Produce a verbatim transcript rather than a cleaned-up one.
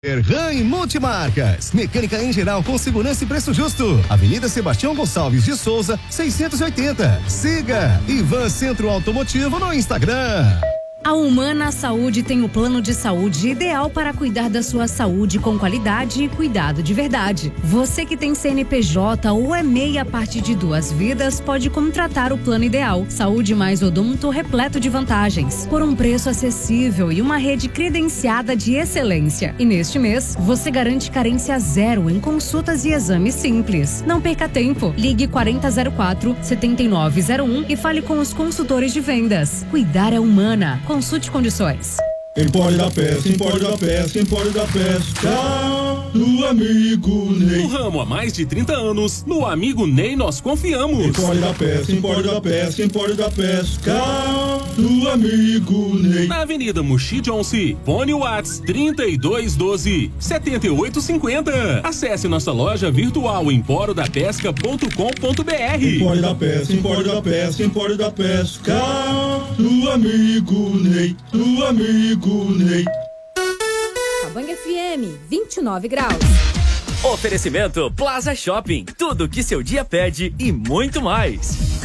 Ram e Multimarcas. Mecânica em geral com segurança e preço justo. Avenida Sebastião Gonçalves de Souza, seiscentos e oitenta. Siga Ivan Centro Automotivo no Instagram. A Humana Saúde tem o plano de saúde ideal para cuidar da sua saúde com qualidade e cuidado de verdade. Você que tem C N P J ou é MEI a partir de duas vidas pode contratar o plano ideal. Saúde mais odonto repleto de vantagens, por um preço acessível e uma rede credenciada de excelência. E neste mês, você garante carência zero em consultas e exames simples. Não perca tempo. Ligue quarenta zero quatro, setenta e nove zero um e fale com os consultores de vendas. Cuidar é Humana. Consulte condições. Empório da Pesca, Empório da Pesca, Empório da Pesca, do amigo Ney. No ramo há mais de trinta anos, no amigo Ney nós confiamos. Empório da Pesca, Empório da Pesca, Empório da Pesca, do amigo Ney. Na Avenida Muxi Jonce, fone Whats trinta e dois doze, setenta e oito cinquenta. Acesse nossa loja virtual empório da pesca ponto com ponto br. Empório da Pesca, Empório da Pesca, Empório da Pesca, do amigo Ney, do amigo Ney. Cabanha F M, vinte e nove graus. Oferecimento Plaza Shopping. Tudo que seu dia pede e muito mais.